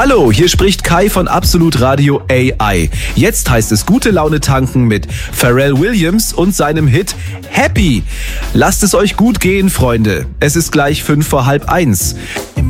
Hallo, hier spricht Kai von Absolut Radio AI. Jetzt heißt es gute Laune tanken mit Pharrell Williams und seinem Hit Happy. Lasst es euch gut gehen, Freunde. Es ist gleich 1:05.